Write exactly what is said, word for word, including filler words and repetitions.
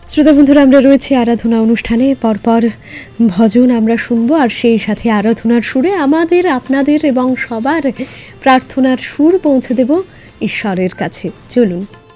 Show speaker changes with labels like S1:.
S1: শ্রোতা বন্ধুরা, আমরা রয়েছি আরাধনা অনুষ্ঠানে। পরপর ভজন আমরা শুনবো, আর সেই সাথে আরাধনার সুরে আমাদের, আপনাদের এবং সবার প্রার্থনার সুর পৌঁছে দেব ঈশ্বরের কাছে। চলুন।